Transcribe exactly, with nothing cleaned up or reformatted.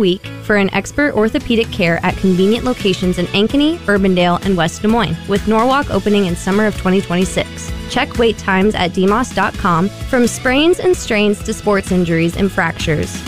week for an expert orthopedic care at convenient locations in Ankeny, Urbandale, and West Des Moines, with Norwalk opening in summer of twenty twenty-six. Check wait times at d m o s dot com. From sprains and strains to sports injuries and fractures,